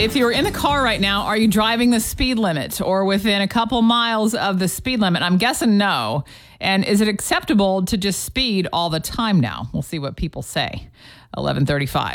If you're in the car right now, are you driving the speed limit or within a couple miles of the speed limit? I'm guessing no. And is it acceptable to just speed all the time now? We'll see what people say. 11:35.